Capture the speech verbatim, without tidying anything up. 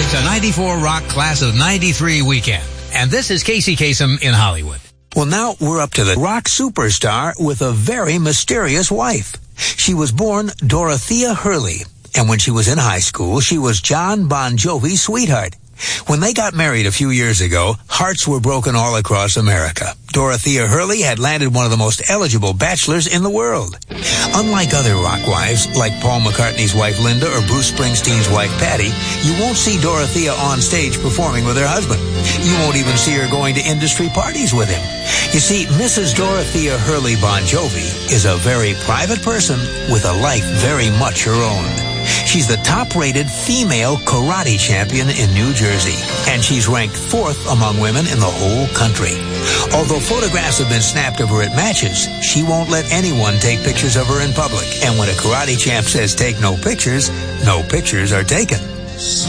It's a ninety-four Rock Class of ninety-three weekend. And this is Casey Kasem in Hollywood. Well, now we're up to the rock superstar with a very mysterious wife. She was born Dorothea Hurley, and when she was in high school, she was John Bon Jovi's sweetheart. When they got married a few years ago, hearts were broken all across America. Dorothea Hurley had landed one of the most eligible bachelors in the world. Unlike other rock wives, like Paul McCartney's wife Linda or Bruce Springsteen's wife Patty, you won't see Dorothea on stage performing with her husband. You won't even see her going to industry parties with him. You see, Missus Dorothea Hurley Bon Jovi is a very private person with a life very much her own. She's the top-rated female karate champion in New Jersey, and she's ranked fourth among women in the whole country. Although photographs have been snapped of her at matches, she won't let anyone take pictures of her in public. And when a karate champ says take no pictures, no pictures are taken.